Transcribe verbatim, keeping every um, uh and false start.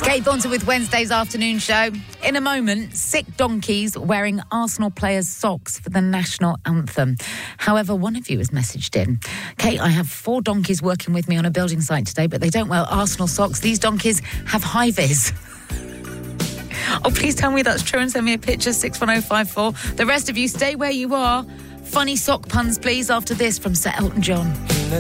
Kate Thornton with Wednesday's afternoon show. In a moment, sick donkeys wearing Arsenal players' socks for the national anthem. However, one of you has messaged in. Kate, I have four donkeys working with me on a building site today, but they don't wear Arsenal socks. These donkeys have high-vis. Oh, please tell me that's true and send me a picture, six one oh five four. The rest of you, stay where you are. Funny sock puns, please, after this from Sir Elton John. In the